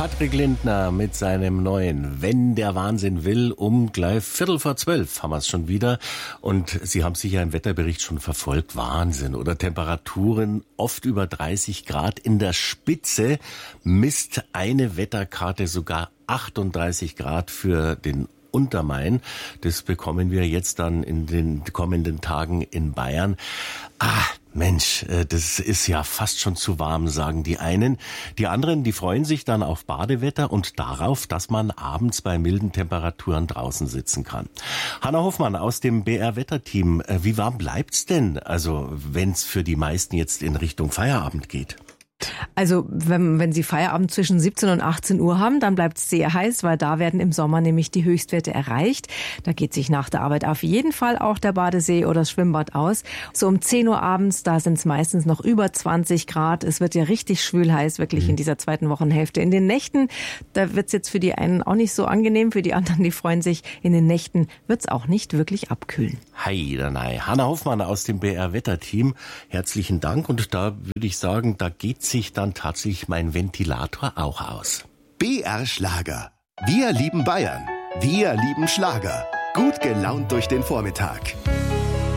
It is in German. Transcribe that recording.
Patrick Lindner mit seinem neuen Wenn der Wahnsinn will, gleich 11:45 haben wir es schon wieder. Und Sie haben sicher im Wetterbericht schon verfolgt. Wahnsinn, oder? Temperaturen oft über 30 Grad. In der Spitze misst eine Wetterkarte sogar 38 Grad für den Untermain. Das bekommen wir jetzt dann in den kommenden Tagen in Bayern. Mensch, das ist ja fast schon zu warm, sagen die einen. Die anderen, die freuen sich dann auf Badewetter und darauf, dass man abends bei milden Temperaturen draußen sitzen kann. Hanna Hoffmann aus dem BR-Wetterteam. Wie warm bleibt's denn? Also, wenn's für die meisten jetzt in Richtung Feierabend geht? Also wenn Sie Feierabend zwischen 17 und 18 Uhr haben, dann bleibt es sehr heiß, weil da werden im Sommer nämlich die Höchstwerte erreicht. Da geht sich nach der Arbeit auf jeden Fall auch der Badesee oder das Schwimmbad aus. So um 10 Uhr abends, da sind es meistens noch über 20 Grad. Es wird ja richtig schwül heiß, wirklich in dieser zweiten Wochenhälfte. In den Nächten, da wird es jetzt für die einen auch nicht so angenehm, für die anderen, die freuen sich. In den Nächten wird es auch nicht wirklich abkühlen. Heidanei. Hanna Hoffmann aus dem BR-Wetterteam, herzlichen Dank. Und da würde ich sagen, da geht sich dann tatsächlich mein Ventilator auch aus. BR Schlager. Wir lieben Bayern. Wir lieben Schlager. Gut gelaunt durch den Vormittag.